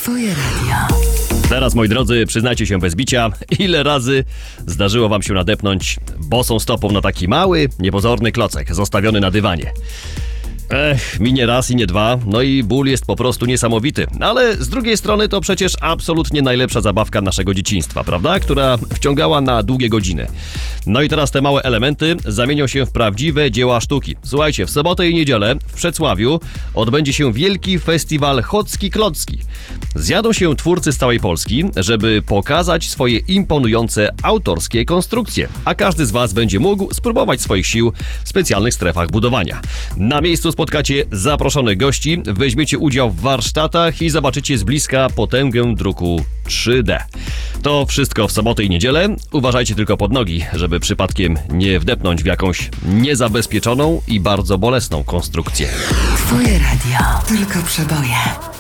Twoje radio. Teraz, moi drodzy, przyznajcie się bez bicia, ile razy zdarzyło wam się nadepnąć bosą stopą na taki mały, niepozorny klocek zostawiony na dywanie. Mi nie raz i nie dwa, no i ból jest po prostu niesamowity. Ale z drugiej strony to przecież absolutnie najlepsza zabawka naszego dzieciństwa, prawda? Która wciągała na długie godziny. No i teraz te małe elementy zamienią się w prawdziwe dzieła sztuki. Słuchajcie, w sobotę i niedzielę w Przecławiu odbędzie się wielki festiwal Chocki-Klocki. Zjadą się twórcy z całej Polski, żeby pokazać swoje imponujące autorskie konstrukcje, a każdy z was będzie mógł spróbować swoich sił w specjalnych strefach budowania. Na miejscu spotkacie zaproszonych gości, weźmiecie udział w warsztatach i zobaczycie z bliska potęgę druku 3D. To wszystko w sobotę i niedzielę. Uważajcie tylko pod nogi, żeby przypadkiem nie wdepnąć w jakąś niezabezpieczoną i bardzo bolesną konstrukcję. Twoje radio. Tylko przeboje.